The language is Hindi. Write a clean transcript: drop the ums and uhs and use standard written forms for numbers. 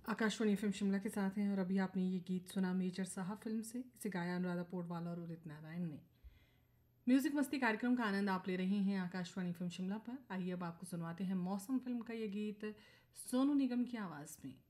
आकाशवाणी फिल्म शिमला के साथ हैं और अभी आपने ये गीत सुना मेजर साहब फिल्म से। इसे गाया अनुराधा पोडवाला और उदित नारायण ने। म्यूजिक मस्ती कार्यक्रम का आनंद आप ले रहे हैं आकाशवाणी फिल्म शिमला पर। आइए अब आपको सुनवाते हैं मौसम फिल्म का ये गीत सोनू निगम की आवाज़ में।